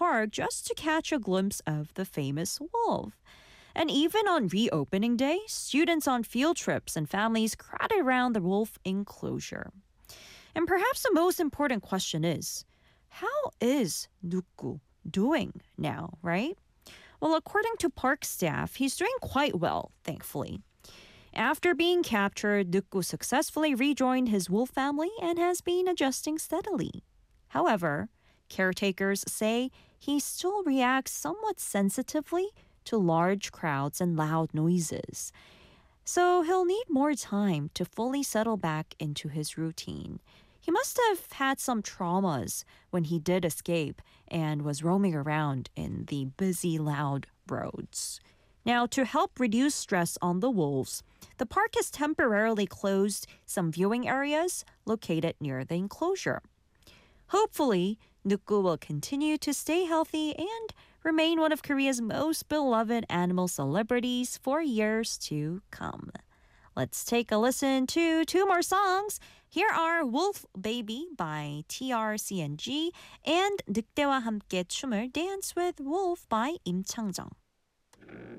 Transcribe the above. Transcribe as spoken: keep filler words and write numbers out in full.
park just to catch a glimpse of the famous wolf. And even on reopening day, students on field trips and families crowded around the wolf enclosure. And perhaps the most important question is, how is Nuku doing now, right? Well, according to park staff, he's doing quite well, thankfully. After being captured, Nuku successfully rejoined his wolf family and has been adjusting steadily. However, caretakers say he still reacts somewhat sensitively to large crowds and loud noises. So he'll need more time to fully settle back into his routine. He must have had some traumas when he did escape and was roaming around in the busy, loud roads. Now, to help reduce stress on the wolves, the park has temporarily closed some viewing areas located near the enclosure. Hopefully, Nuku will continue to stay healthy and remain one of Korea's most beloved animal celebrities for years to come. Let's take a listen to two more songs. Here are Wolf Baby by T R C N G and 늑대와 함께 춤을 Dance with Wolf by 임창정.